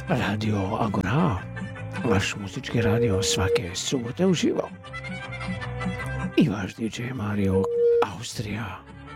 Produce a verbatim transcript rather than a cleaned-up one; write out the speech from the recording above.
Radio Agora, vaš muzički radio svake subote uživo. I vaš D J Mario, Austrija.